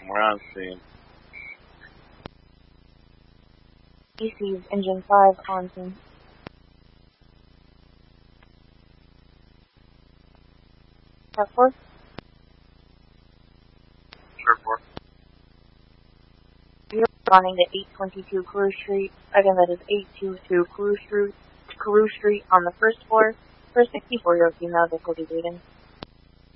We're on scene. EC's Engine 5 on scene. Part 4? Sure, 4. You're responding to 822 Carew Street. Again, that is 822 Carew Street on the first floor for 64-year-old female difficulty breathing.